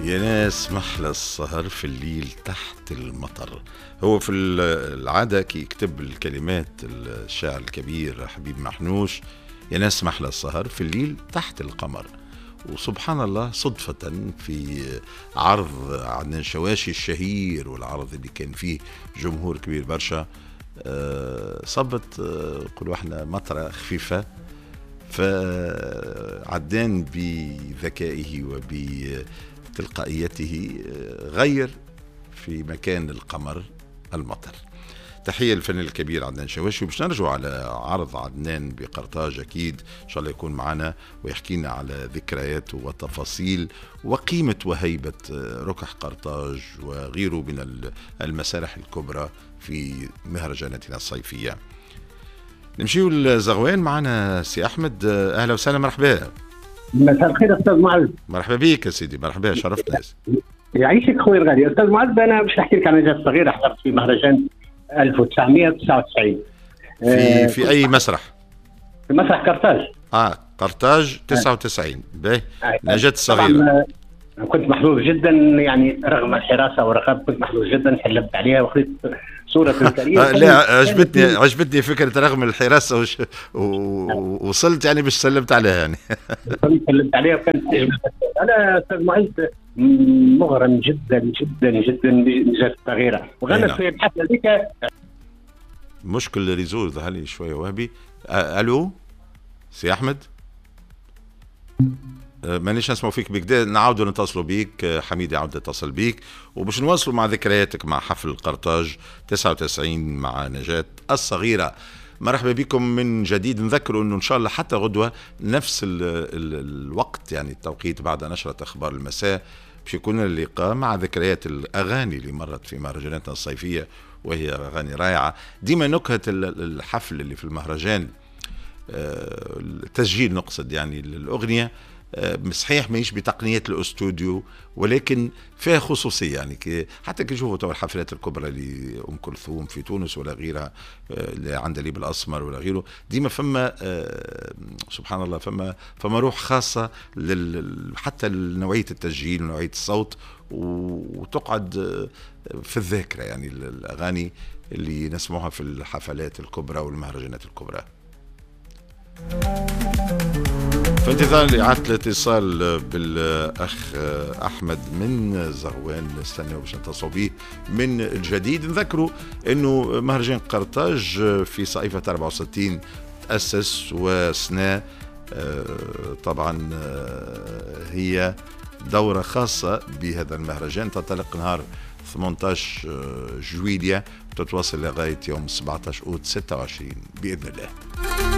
يا ناس محلى السهر في الليل تحت المطر. هو في العادة كي يكتب الكلمات الشاعر الكبير حبيب محنوش، يا ناس محلى السهر في الليل تحت القمر. وسبحان الله صدفة في عرض عدنان شواشي الشهير، والعرض اللي كان فيه جمهور كبير برشا، صبت قولوا احنا مطرة خفيفة، فعدنان بذكائه وبتلقائيته غير في مكان القمر المطر. تحية للفنان الكبير عدنان شواشي. وباش نرجع على عرض عدنان بقرطاج، أكيد إن شاء الله يكون معنا ويحكي لنا على ذكرياته وتفاصيل وقيمة وهيبة ركح قرطاج وغيره من المسارح الكبرى في مهرجاناتنا الصيفية. نمشيو لزغوان، معنا سي أحمد. أهلا وسهلا، مرحبا. مساء الخير أستاذ معز. مرحبا بك يا سيدي، مرحبا، شرفتنا. يعيشك خوي الغالي. أستاذ معز، أنا باش نحكي لك عن نجاة صغيرة حضرت في مهرجان 1999 في أي مسرح؟ في مسرح قرطاج. قرطاج 99. باهي. نجاة الصغيرة. كنت محظوظ جدا، يعني رغم الحراسة والرقابة كنت محظوظ جدا، سلمت عليها واخذت صورة تذكارية. لا، عجبتني فكرة رغم الحراسة وصلت يعني باش سلمت عليها يعني. سلمت عليها وكانت أنا أستاذ معز مغرم جدا جدا جدا بنجاة الصغيرة، وغنت في الحفلة ذيك. مشكل الريزو ظهر لي شوية وهبي. ألو سي أحمد، مانيش نسمعوا فيك بكدا، نعاودوا نتصلوا بيك. حميد يعاود يتصل بيك وباش نواصلوا مع ذكرياتك مع حفل قرطاج 99 مع نجاة الصغيرة. مرحبا بكم من جديد. نذكروا انه ان شاء الله حتى غدوة نفس الوقت، يعني التوقيت بعد نشرة اخبار المساء، باش يكون اللقاء مع ذكريات الاغاني اللي مرت في مهرجاناتنا الصيفية، وهي اغاني رائعة. ديما نكهة الحفل اللي في المهرجان، التسجيل نقصد يعني الاغنية، صحيح ماهيش بتقنيات الاستوديو، ولكن فيها خصوصيه. يعني حتى كي نشوفوا تو الحفلات الكبرى لأم كلثوم في تونس ولا غيرها، اللي عندليب الاسمر ولا غيره، ديما فما سبحان الله فما روح خاصه حتى لنوعيه التسجيل ونوعيه الصوت، وتقعد في الذاكره يعني الاغاني اللي نسمعها في الحفلات الكبرى والمهرجانات الكبرى. في انتظار إعادة الاتصال بالأخ أحمد من زغوان، نستنى باش نتصلوا به من الجديد. نذكروا أنه مهرجان قرطاج في صيفة 64 تأسس، وسنة طبعا هي دورة خاصة بهذا المهرجان، تنطلق نهار 18 جويلية وتتواصل لغاية يوم 17 أوت 26 بإذن الله.